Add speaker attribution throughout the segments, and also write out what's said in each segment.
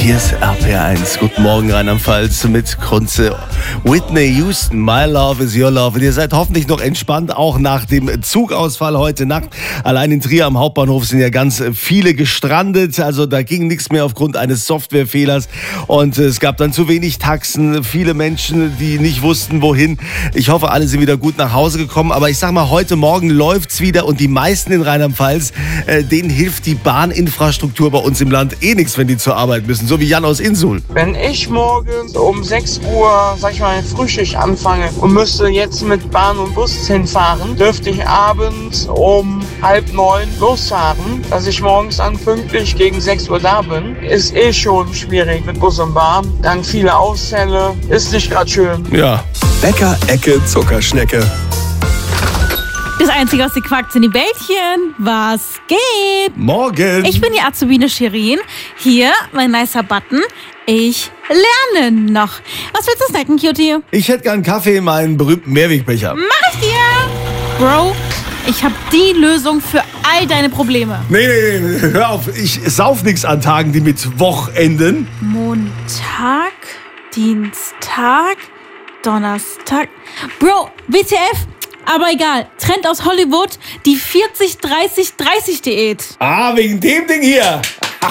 Speaker 1: Hier ist RPR1. Guten Morgen, Rheinland-Pfalz mit Kunze. Whitney Houston, My Love is Your Love. Und ihr seid hoffentlich noch entspannt, auch nach dem Zugausfall heute Nacht. Allein in Trier am Hauptbahnhof sind ja ganz viele gestrandet. Also da ging nichts mehr aufgrund eines Softwarefehlers. Und es gab dann zu wenig Taxen, viele Menschen, die nicht wussten, wohin. Ich hoffe, alle sind wieder gut nach Hause gekommen. Aber ich sag mal, heute Morgen läuft's wieder. Und die meisten in Rheinland-Pfalz, denen hilft die Bahninfrastruktur bei uns im Land eh nichts, wenn die zur Arbeit müssen. So wie Jan aus Insul.
Speaker 2: Wenn ich morgens um 6 Uhr, sag ich mal, Frühschicht anfange und müsste jetzt mit Bahn und Bus hinfahren, dürfte ich abends um 8:30 losfahren, dass ich morgens dann pünktlich gegen 6 Uhr da bin. Ist eh schon schwierig mit Bus und Bahn. Dann viele Ausfälle. Ist nicht gerade schön.
Speaker 1: Ja.
Speaker 3: Bäcker, Ecke, Zuckerschnecke.
Speaker 4: Das Einzige, was sie quackt, sind die Bällchen. Was geht?
Speaker 1: Morgen.
Speaker 4: Ich bin die Azubine Shirin. Hier, mein nicer Button. Ich lerne noch. Was willst du snacken, Cutie?
Speaker 1: Ich hätte gern Kaffee in meinen berühmten Mehrwegbecher.
Speaker 4: Mach ich dir! Bro, ich habe die Lösung für all deine Probleme.
Speaker 1: Nee, hör auf. Ich sauf nichts an Tagen, die mit Woch enden.
Speaker 4: Montag, Dienstag, Donnerstag. Bro, WTF? Aber egal, Trend aus Hollywood, die 40-30-30-Diät.
Speaker 1: Ah, wegen dem Ding hier.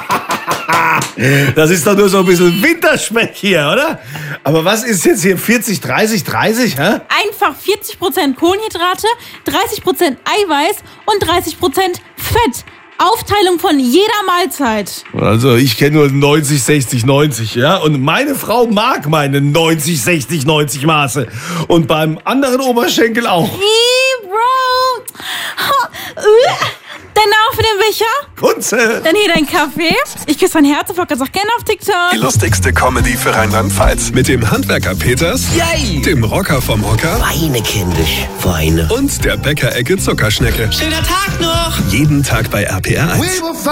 Speaker 1: Das ist doch nur so ein bisschen Winterspeck hier, oder? Aber was ist jetzt hier 40-30-30, hä?
Speaker 4: Einfach 40% Kohlenhydrate, 30% Eiweiß und 30% Fett. Aufteilung von jeder Mahlzeit.
Speaker 1: Also ich kenne nur 90, 60, 90, ja? Und meine Frau mag meine 90, 60, 90 Maße. Und beim anderen Oberschenkel auch.
Speaker 4: Bro. Dein Name für den Becher?
Speaker 1: Kunze.
Speaker 4: Dann hier dein Kaffee. Ich küsse dein Herz und folge auch gerne auf TikTok.
Speaker 3: Die lustigste Comedy für Rheinland-Pfalz. Mit dem Handwerker Peters,
Speaker 5: Yay!
Speaker 3: dem Rocker vom Hocker
Speaker 5: Weine, kindisch, weine.
Speaker 3: und der Bäcker-Ecke Zuckerschnecke.
Speaker 5: Schöner Tag noch!
Speaker 3: Jeden Tag bei RPR1.